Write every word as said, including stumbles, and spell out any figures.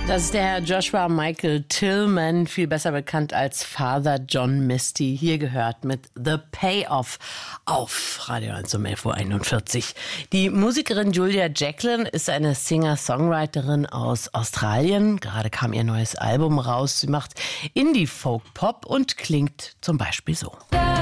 Das ist der Herr Joshua Michael Tillman, viel besser bekannt als Father John Misty, hier gehört mit The Payoff auf Radio eins um elf Uhr einundvierzig. Die Musikerin Julia Jacklin ist eine Singer-Songwriterin aus Australien. Gerade kam ihr neues Album raus. Sie macht Indie-Folk-Pop und klingt zum Beispiel so.